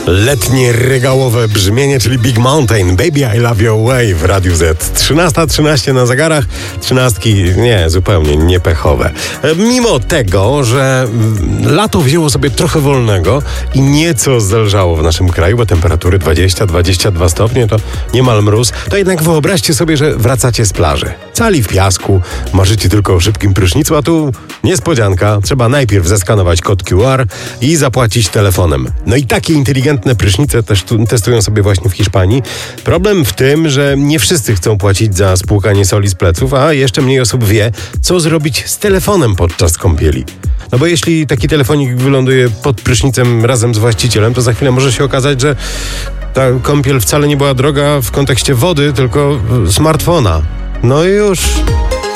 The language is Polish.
Letnie regałowe brzmienie, czyli Big Mountain, Baby I Love Your Way w Radiu Z. 13:13 na zegarach, trzynastki nie, zupełnie niepechowe. Mimo tego, że lato wzięło sobie trochę wolnego i nieco zelżało w naszym kraju, bo temperatury 20-22 stopnie to niemal mróz, to jednak wyobraźcie sobie, że wracacie z plaży. Cali w piasku, marzycie tylko o szybkim prysznicu, a tu niespodzianka, trzeba najpierw zeskanować kod QR i zapłacić telefonem. No i takie inteligentne prysznice też testują sobie właśnie w Hiszpanii. Problem w tym, że nie wszyscy chcą płacić za spłukanie soli z pleców, a jeszcze mniej osób wie, co zrobić z telefonem podczas kąpieli. No bo jeśli taki telefonik wyląduje pod prysznicem razem z właścicielem, to za chwilę może się okazać, że ta kąpiel wcale nie była droga w kontekście wody, tylko smartfona. No i już...